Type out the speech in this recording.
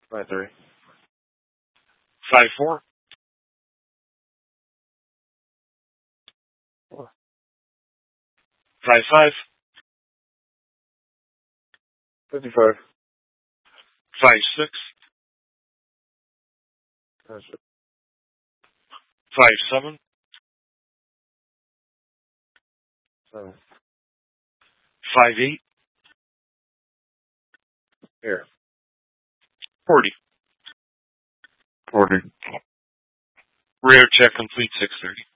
5-3. 5-4. 5-5. 55. 5-6. 5-7. 7. 5-8. Here. 40. 40. Radar check complete 630.